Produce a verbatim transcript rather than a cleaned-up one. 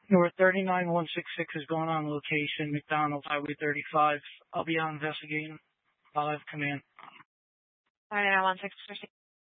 Number three nine one six six is going on location, McDonald's, Highway thirty-five. I'll be on investigating. I'll have command. Sorry, I want six